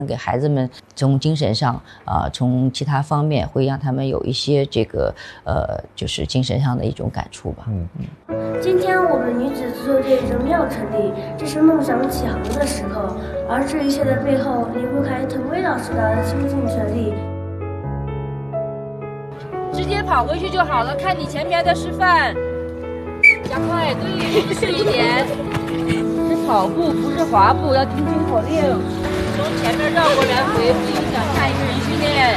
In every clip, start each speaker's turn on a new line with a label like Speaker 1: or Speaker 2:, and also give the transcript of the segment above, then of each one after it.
Speaker 1: 给孩子们从精神上从其他方面会让他们有一些这个就是精神上的一种感触吧。
Speaker 2: 今天我们女子足球队荣耀成立，这是梦想起航的时候，而这一切的背后离不开滕威老师的倾尽全力。
Speaker 3: 直接跑回去就好了，看你前面的示范，加快，对，匀速一点。是跑步，不是滑步，要听清口令。从前面绕过来回，不影响下一个人训练。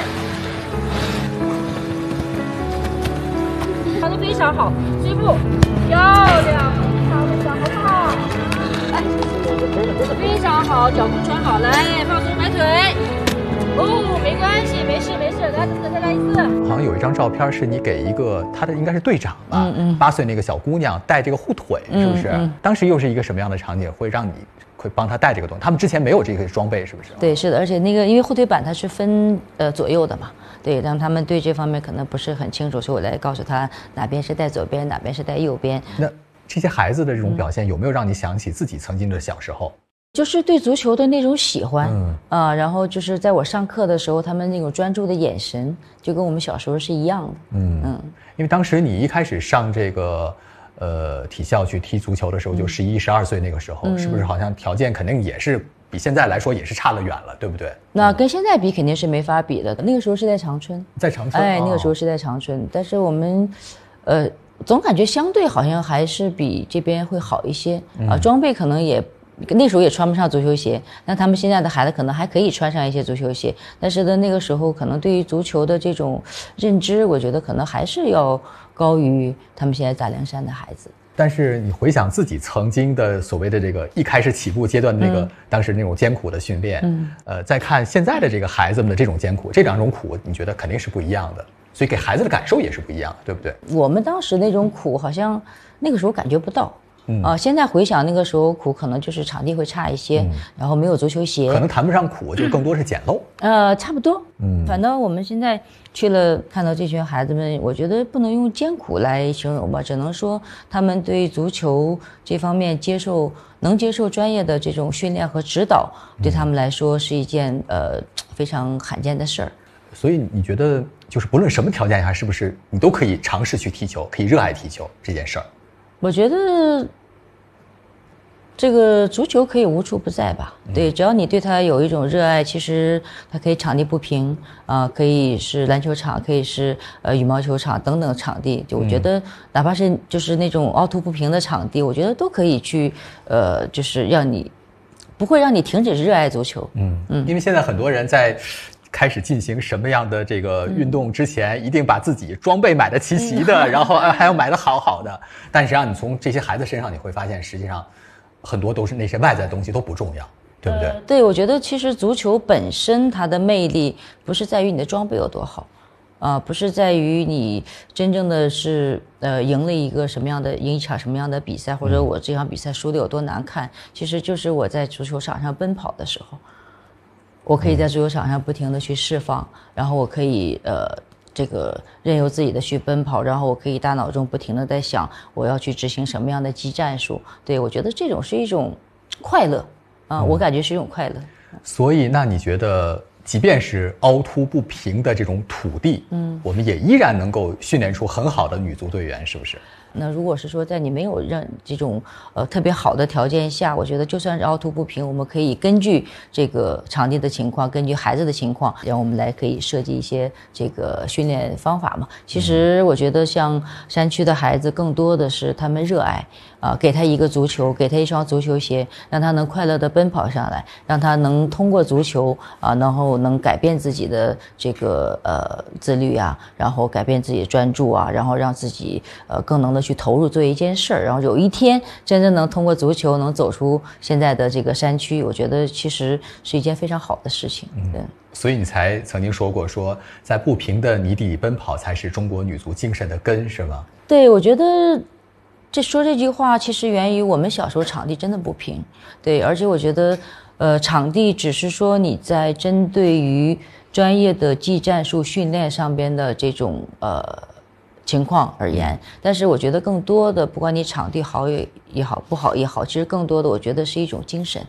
Speaker 3: 跑得非常好，追步，漂亮，非常好，好不好？来，非常好，脚步穿好，来，放松摆腿。哦，没关系，没事，来，再来一次。
Speaker 4: 好像有一张照片是你给一个他的应该是队长吧，8岁那个小姑娘带这个护腿，是不是？当时又是一个什么样的场景，会让你会帮她带这个东西？他们之前没有这个装备，是不是？
Speaker 1: 对，是的，而且那个因为护腿板它是分左右的嘛，对，让他们对这方面可能不是很清楚，所以我来告诉他哪边是带左边，哪边是带右边。
Speaker 4: 那这些孩子的这种表现有没有让你想起自己曾经的小时候？
Speaker 1: 就是对足球的那种喜欢，然后就是在我上课的时候，他们那种专注的眼神，就跟我们小时候是一样的。
Speaker 4: 因为当时你一开始上这个体校去踢足球的时候，就11、12岁那个时候，是不是好像条件肯定也是比现在来说也是差得远了，对不对？
Speaker 1: 那跟现在比肯定是没法比的。那个时候是在长春，
Speaker 4: 在长春，
Speaker 1: 那个时候是在长春，但是我们，总感觉相对好像还是比这边会好一些装备可能也。那时候也穿不上足球鞋，那他们现在的孩子可能还可以穿上一些足球鞋，但是呢，那个时候可能对于足球的这种认知，我觉得可能还是要高于他们现在大凉山的孩子。
Speaker 4: 但是你回想自己曾经的所谓的这个一开始起步阶段的那个当时那种艰苦的训练，再看现在的这个孩子们的这种艰苦，这两种苦，你觉得肯定是不一样的，所以给孩子的感受也是不一样的，对不对？
Speaker 1: 我们当时那种苦，好像那个时候感觉不到。现在回想那个时候苦，可能就是场地会差一些，然后没有足球鞋，
Speaker 4: 可能谈不上苦，就更多是简陋。
Speaker 1: 差不多。反正我们现在去了，看到这群孩子们，我觉得不能用艰苦来形容吧，只能说他们对足球这方面能接受专业的这种训练和指导，对他们来说是一件非常罕见的事儿。
Speaker 4: 所以你觉得，就是不论什么条件下，是不是你都可以尝试去踢球，可以热爱踢球这件事儿？
Speaker 1: 我觉得这个足球可以无处不在吧，对，只要你对它有一种热爱，其实它可以场地不平可以是篮球场，可以是羽毛球场等等场地，就我觉得哪怕是就是那种凹凸不平的场地，我觉得都可以去就是不会让你停止热爱足球。
Speaker 4: 因为现在很多人在开始进行什么样的这个运动之前，一定把自己装备买得齐齐的，然后还要买得好好的。但实际上，你从这些孩子身上你会发现，实际上很多都是那些外在的东西都不重要，对不对？
Speaker 1: 对，我觉得其实足球本身它的魅力不是在于你的装备有多好，不是在于你真正的是赢了一场什么样的比赛，或者我这场比赛输得有多难看，其实就是我在足球场上奔跑的时候。我可以在足球场上不停地去释放，然后我可以这个任由自己的去奔跑，然后我可以大脑中不停地在想我要去执行什么样的技战术。对，我觉得这种是一种快乐我感觉是一种快乐。
Speaker 4: 所以那你觉得即便是凹凸不平的这种土地，我们也依然能够训练出很好的女足队员，是不是？
Speaker 1: 那如果是说在你没有这种特别好的条件下，我觉得就算是凹凸不平，我们可以根据这个场地的情况，根据孩子的情况，然后我们来可以设计一些这个训练方法嘛。其实我觉得像山区的孩子更多的是他们热爱给他一个足球，给他一双足球鞋，让他能快乐地奔跑上来，让他能通过足球然后能改变自己的这个自律然后改变自己的专注然后让自己更能的去投入做一件事儿，然后有一天真正能通过足球能走出现在的这个山区，我觉得其实是一件非常好的事情。对，
Speaker 4: 所以你才曾经说过，说在不平的泥地里奔跑才是中国女足精神的根，是吗？
Speaker 1: 对，我觉得说这句话其实源于我们小时候场地真的不平，对，而且我觉得场地只是说你在针对于专业的技战术训练上边的这种情况而言，但是我觉得更多的不管你场地好也好不好也好，其实更多的我觉得是一种精神。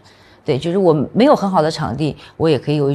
Speaker 1: 对，就是我没有很好的场地，我也可以有